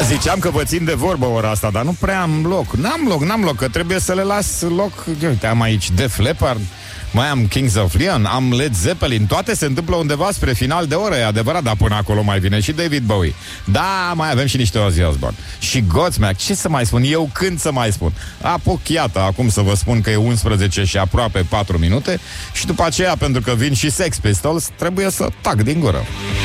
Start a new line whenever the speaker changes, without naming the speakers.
Ziceam că vă țin de vorbă ora asta, dar nu prea am loc. N-am loc, că trebuie să le las loc. Uite, am aici Def Leppard, mai am Kings of Leon, am Led Zeppelin. Toate se întâmplă undeva spre final de oră, e adevărat, dar până acolo mai vine și David Bowie. Da, mai avem și niște Ozzy Osbourne și Godsmack. Ce să mai spun? Eu când să mai spun? Apuc, iată, acum să vă spun că e 11 și aproape 4 minute. Și după aceea, pentru că vin și Sex Pistols, trebuie să tac din gură.